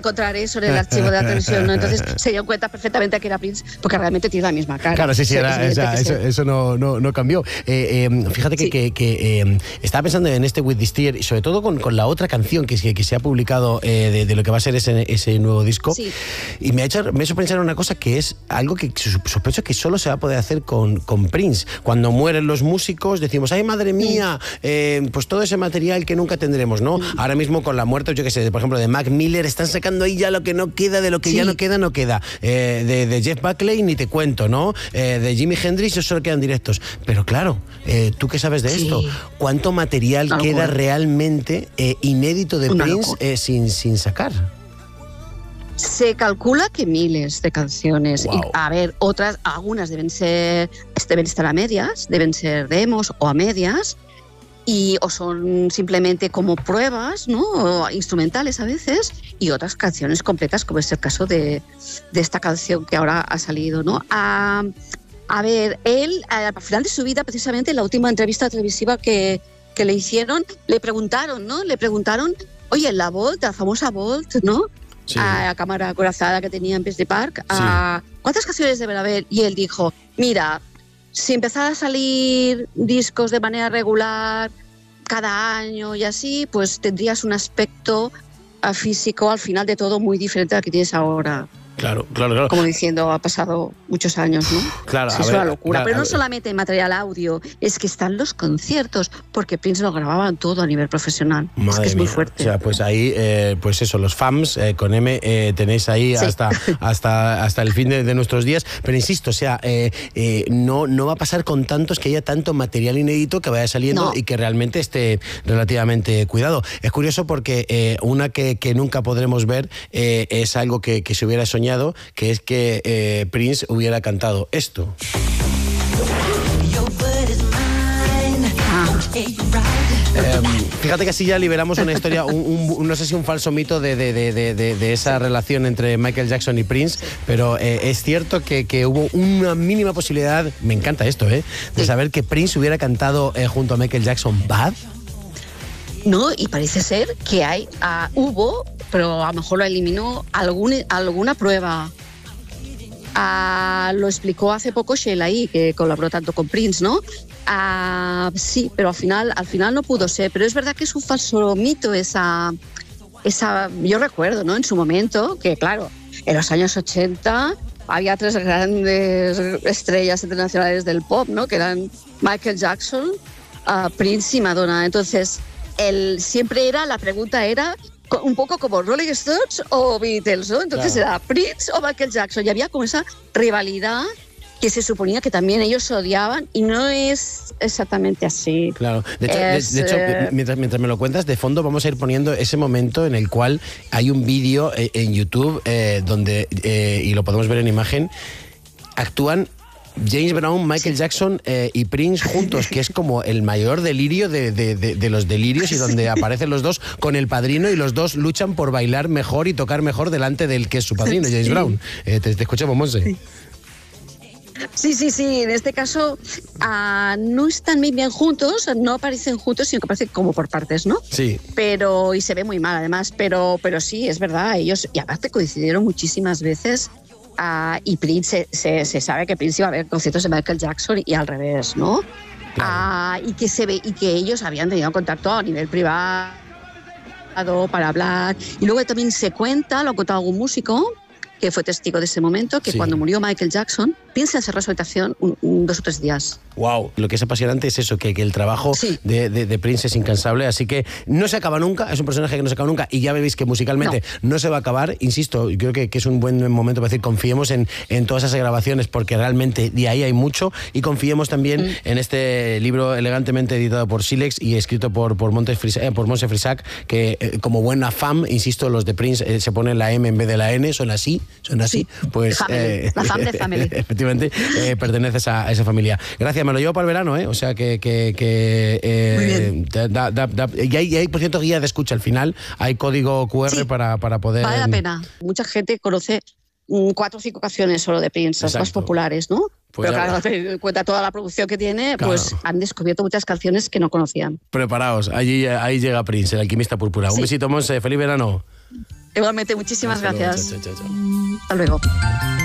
encontrar eso en el archivo de la televisión, ¿no? Entonces se dio cuenta perfectamente que era Prince, porque realmente tiene la misma cara. Claro, sí, eso no cambió. Fíjate que estaba pensando en este With This Tear, y sobre todo con la otra canción que se ha publicado de lo que va a ser ese nuevo disco. Sí. Y me ha hecho pensar en una cosa que es algo que sospecho que solo se va a poder hacer con Prince. Cuando mueren los músicos decimos, ¡ay, madre mía! Pues todo ese material que nunca tendremos, ¿no? Ahora mismo con la muerte, yo qué sé, por ejemplo, de Mac Miller, están sacando ahí ya lo que no queda, de lo que ya no queda. De Jeff Buckley ni te cuento, ¿no? De Jimi Hendrix solo quedan directos. Pero claro, ¿tú qué sabes de esto? ¿Cuánto material queda realmente inédito de Prince sin sacar? Se calcula que miles de canciones. Wow. Y, a ver, algunas deben estar a medias, deben ser demos o a medias, o son simplemente como pruebas, ¿no? O instrumentales a veces, y otras canciones completas, como es el caso de esta canción que ahora ha salido, ¿no? A ver, él, al final de su vida, precisamente en la última entrevista televisiva que le hicieron, le preguntaron, oye, la Vault, la famosa Vault, ¿no? Sí. A la cámara acorazada que tenía en Paisley Park, ¿cuántas canciones deben haber? Y él dijo, mira, si empezara a salir discos de manera regular cada año y así, pues tendrías un aspecto físico al final de todo muy diferente al que tienes ahora. Claro. Como diciendo, ha pasado muchos años, ¿no? Claro, es una locura. Pero no solamente en material audio, es que están los conciertos, porque Prince lo grababan todo a nivel profesional. Es que es muy fuerte. O sea, pues ahí, pues eso, los fans con M tenéis ahí hasta el fin de nuestros días. Pero insisto, o sea, no va a pasar con tantos que haya tanto material inédito que vaya saliendo y que realmente esté relativamente cuidado. Es curioso porque una que nunca podremos ver es algo que se hubiera soñado, que es que Prince hubiera cantado esto. Fíjate que así ya liberamos una historia, no sé si un falso mito de esa relación entre Michael Jackson y Prince, pero es cierto que hubo una mínima posibilidad, me encanta esto, de saber que Prince hubiera cantado junto a Michael Jackson Bad. No, y parece ser que hubo, pero a lo mejor lo eliminó, alguna prueba. Lo explicó hace poco Sheila E., que colaboró tanto con Prince, ¿no? Sí, pero al final no pudo ser. Pero es verdad que es un falso mito esa yo recuerdo, ¿no? En su momento, que claro, en los años 80 había 3 grandes estrellas internacionales del pop, ¿no? Que eran Michael Jackson, Prince y Madonna. Entonces, la pregunta era un poco como Rolling Stones o Beatles, ¿no? Entonces era Prince o Michael Jackson, y había como esa rivalidad que se suponía que también ellos se odiaban, y no es exactamente así. Claro, de hecho mientras me lo cuentas, de fondo vamos a ir poniendo ese momento en el cual hay un vídeo en YouTube donde, y lo podemos ver en imagen, actúan James Brown, Michael Jackson y Prince juntos, que es como el mayor delirio de los delirios, y donde aparecen los dos con el padrino y los dos luchan por bailar mejor y tocar mejor delante del que es su padrino, James Brown. Te escuchamos, Monse. Sí, en este caso no están muy bien juntos, no aparecen juntos, sino que aparecen como por partes, ¿no? Sí. Y se ve muy mal además, pero sí, es verdad, ellos, y aparte coincidieron muchísimas veces. Y Prince, se sabe que Prince iba a ver conciertos de Michael Jackson y al revés, ¿no? Claro. Y que ellos habían tenido contacto a nivel privado para hablar. Y luego también se cuenta, lo ha contado algún músico que fue testigo de ese momento, que cuando murió Michael Jackson, Prince encerró su habitación 2 o 3 días. Wow, lo que es apasionante es eso, que el trabajo de Prince es incansable, así que no se acaba nunca, es un personaje que no se acaba nunca, y ya veis que musicalmente no se va a acabar. Insisto, creo que es un buen momento para decir, confiemos en todas esas grabaciones, porque realmente de ahí hay mucho, y confiemos también en este libro elegantemente editado por Silex y escrito por Montse Frisac, que como buena fan, insisto, los de Prince se ponen la M en vez de la N, son así, pues la fam de Family. Efectivamente, perteneces a esa familia. Gracias, me lo llevo para el verano, o sea que y hay, por cierto, guía de escucha al final, hay código QR para poder... Vale la pena. Mucha gente conoce 4 o 5 canciones solo de Prince, las más populares, ¿no? Pues pero claro, teniendo en cuenta toda la producción que tiene, pues han descubierto muchas canciones que no conocían. Preparaos, ahí llega Prince, el alquimista púrpura. Un besito, Monse, feliz verano. Igualmente, muchísimas gracias. Chao. Hasta luego.